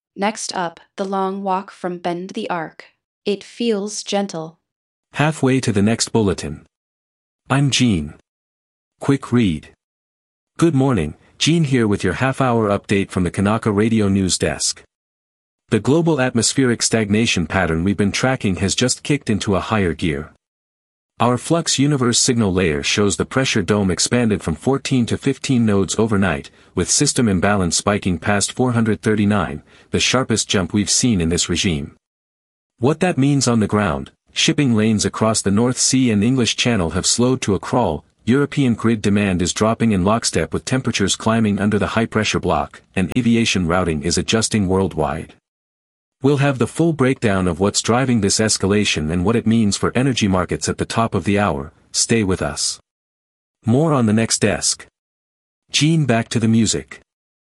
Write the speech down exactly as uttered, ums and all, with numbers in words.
Next up, the long walk from Bend the Arc. It feels gentle. Halfway to the next bulletin. I'm Gene. Quick read. Good morning, Gene here with your half-hour update from the Kanaka Radio News Desk. The global atmospheric stagnation pattern we've been tracking has just kicked into a higher gear. Our flux universe signal layer shows the pressure dome expanded from fourteen to fifteen nodes overnight, with system imbalance spiking past four hundred thirty-nine, the sharpest jump we've seen in this regime. What that means on the ground: shipping lanes across the North Sea and English Channel have slowed to a crawl, European grid demand is dropping in lockstep with temperatures climbing under the high-pressure block, and aviation routing is adjusting worldwide. We'll have the full breakdown of what's driving this escalation and what it means for energy markets at the top of the hour. Stay with us. More on the next desk. Gene, back to the music.